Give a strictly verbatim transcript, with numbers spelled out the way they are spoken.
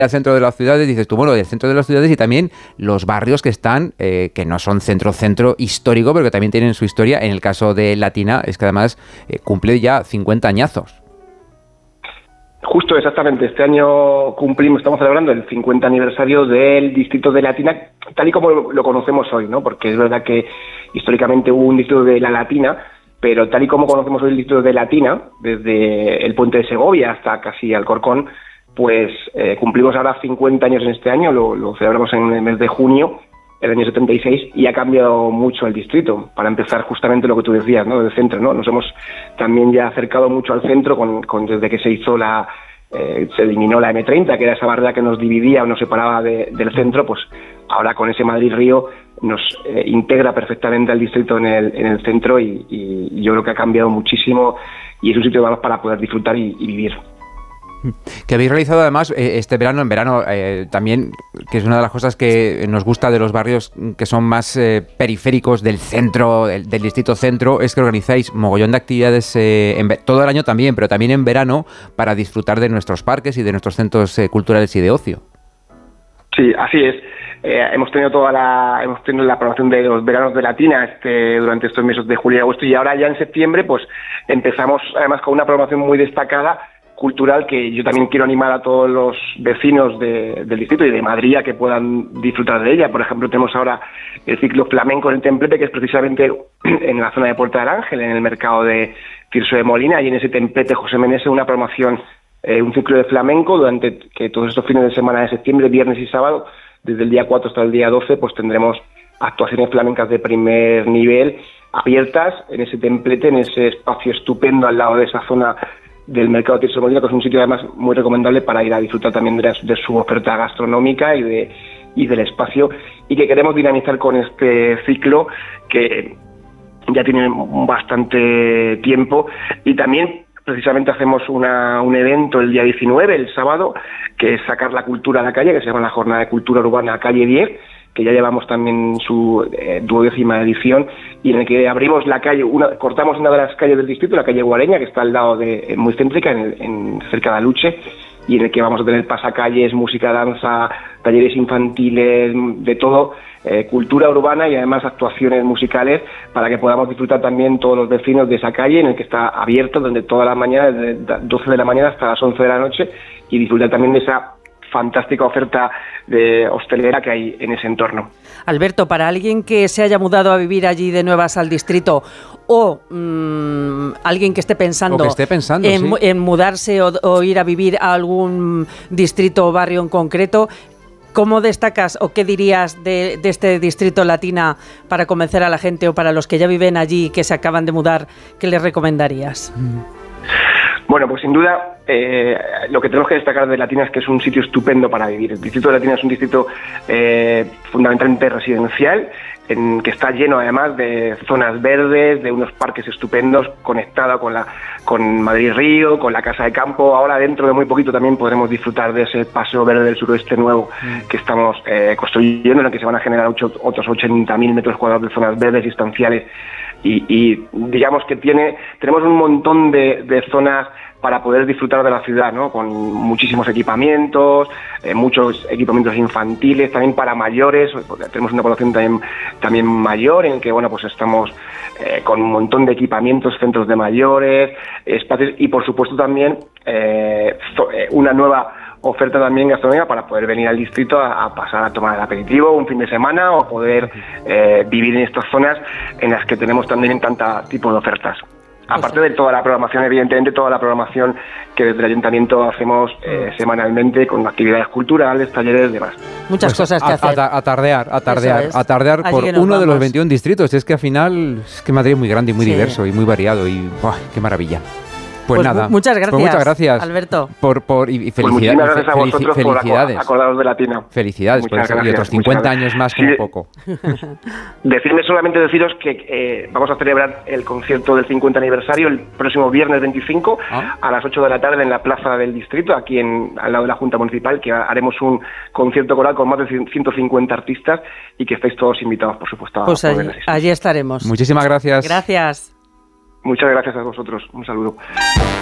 al centro de las ciudades, dices tú, bueno, del centro de las ciudades y también los barrios que están, eh, que no son centro-centro histórico, pero que también tienen su historia. En el caso de Latina, es que además eh, cumple ya cincuenta añazos. Justo, exactamente. Este año cumplimos, estamos celebrando el cincuenta aniversario del distrito de Latina, tal y como lo conocemos hoy, ¿no? Porque es verdad que históricamente hubo un distrito de la Latina, pero tal y como conocemos hoy el distrito de Latina, desde el puente de Segovia hasta casi Alcorcón, pues eh, cumplimos ahora cincuenta años en este año, lo, lo celebramos en el mes de junio, el año setenta y seis, y ha cambiado mucho el distrito. Para empezar, justamente lo que tú decías, ¿no? Del centro, ¿no? Nos hemos también ya acercado mucho al centro con, con desde que se hizo la... Eh, se eliminó la eme treinta, que era esa barrera que nos dividía o nos separaba de, del centro, pues ahora con ese Madrid-Río nos eh, integra perfectamente al distrito en el, en el centro y, y yo creo que ha cambiado muchísimo y es un sitio para poder disfrutar y, y vivir. Que habéis realizado además eh, este verano, en verano eh, también, que es una de las cosas que nos gusta de los barrios que son más eh, periféricos del centro, del, del distrito centro, es que organizáis mogollón de actividades eh, en, todo el año también, pero también en verano para disfrutar de nuestros parques y de nuestros centros eh, culturales y de ocio. Sí, así es. Eh, hemos tenido toda la hemos tenido la programación de los veranos de Latina este, durante estos meses de julio y agosto, y ahora ya en septiembre pues empezamos además con una programación muy destacada cultural, que yo también quiero animar a todos los vecinos de, del distrito y de Madrid a que puedan disfrutar de ella. Por ejemplo, tenemos ahora el ciclo flamenco en el Templete, que es precisamente en la zona de Puerta del Ángel, en el mercado de Tirso de Molina, y en ese Templete José Meneses una promoción, eh, un ciclo de flamenco durante que todos estos fines de semana de septiembre, viernes y sábado, desde el día cuatro hasta el día doce, pues tendremos actuaciones flamencas de primer nivel abiertas en ese Templete, en ese espacio estupendo al lado de esa zona del mercado de Tirso de Molina, que es un sitio además muy recomendable para ir a disfrutar también de, la, de su oferta gastronómica y de y del espacio, y que queremos dinamizar con este ciclo que ya tiene bastante tiempo. Y también precisamente hacemos una, un evento el día diecinueve, el sábado, que es sacar la cultura a la calle, que se llama la Jornada de Cultura Urbana Calle diez, que ya llevamos también su eh, duodécima edición, y en el que abrimos la calle, una, cortamos una de las calles del distrito, la calle Guareña, que está al lado de, muy céntrica, en, en cerca de Aluche, y en el que vamos a tener pasacalles, música, danza, talleres infantiles, de todo, eh, cultura urbana y además actuaciones musicales, para que podamos disfrutar también todos los vecinos de esa calle, en el que está abierto, donde todas las mañanas, desde doce de la mañana hasta las once de la noche, y disfrutar también de esa fantástica oferta de hostelera que hay en ese entorno. Alberto, para alguien que se haya mudado a vivir allí de nuevas al distrito, o mmm, alguien que esté pensando, que esté pensando en, sí. en mudarse o, o ir a vivir a algún distrito o barrio en concreto, ¿cómo destacas o qué dirías de, de este distrito Latina para convencer a la gente, o para los que ya viven allí y que se acaban de mudar, qué les recomendarías? Bueno, pues sin duda eh, lo que tenemos que destacar de Latina es que es un sitio estupendo para vivir. El distrito de Latina es un distrito eh, fundamentalmente residencial, en que está lleno además de zonas verdes, de unos parques estupendos, conectado con la con Madrid Río, con la Casa de Campo. Ahora dentro de muy poquito también podremos disfrutar de ese paseo verde del suroeste nuevo mm. que estamos eh, construyendo, en el que se van a generar ocho, otros ochenta mil metros cuadrados de zonas verdes y estanciales. Y, y digamos que tiene tenemos un montón de, de zonas para poder disfrutar de la ciudad, ¿no? Con muchísimos equipamientos, eh, muchos equipamientos infantiles, también para mayores, porque tenemos una población también, también mayor, en que bueno pues estamos eh, con un montón de equipamientos, centros de mayores, espacios, y por supuesto también eh, una nueva oferta también gastronómica para poder venir al distrito a, a pasar a tomar el aperitivo un fin de semana, o poder eh, vivir en estas zonas en las que tenemos también tanta tipo de ofertas. Aparte de toda la programación, evidentemente toda la programación que desde el ayuntamiento hacemos eh, semanalmente, con actividades culturales, talleres y demás. Muchas pues cosas que a, hacer. A, a tardear, a tardear, es. a tardear Allí por uno vamos. de los veintiún distritos. Es que al final, es que Madrid es muy grande y muy sí. diverso y muy variado y ¡buah, qué maravilla! Pues, pues nada, muchas gracias, pues muchas gracias, Alberto. Por, por, y, y Pues felicidades, muchísimas gracias a vosotros felicidades. por acordaros de Latina. Felicidades por eso, y otros cincuenta años más como sí, poco. Decirme solamente deciros que eh, vamos a celebrar el concierto del cincuenta aniversario el próximo viernes veinticinco ¿Ah? a las ocho de la tarde en la Plaza del Distrito, aquí en, al lado de la Junta Municipal, que haremos un concierto coral con más de ciento cincuenta artistas, y que estáis todos invitados, por supuesto, a pues poder allí, asistir. allí estaremos. Muchísimas gracias. Gracias. Muchas gracias a vosotros. Un saludo.